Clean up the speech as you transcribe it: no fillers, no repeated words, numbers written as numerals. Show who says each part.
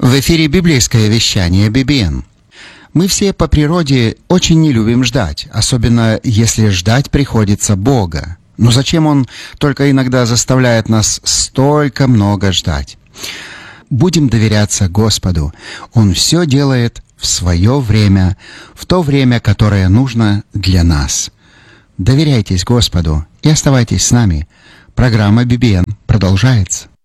Speaker 1: В эфире библейское вещание BBN. Мы все по природе очень не любим ждать, особенно если ждать приходится Бога. Но зачем Он только иногда заставляет нас столько много ждать? Будем доверяться Господу. Он все делает в свое время, в то время, которое нужно для нас. Доверяйтесь Господу и оставайтесь с нами. Программа BBN продолжается.